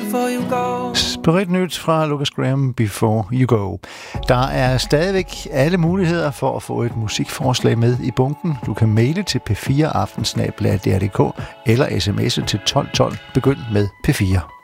before you go. Spiritnyt fra Lucas Graham, Before You Go. Der er stadigvæk alle muligheder for at få et musikforslag med i bunken. Du kan maile til p4aften@dr.dk eller sms'e til 1212. Begynd med P4.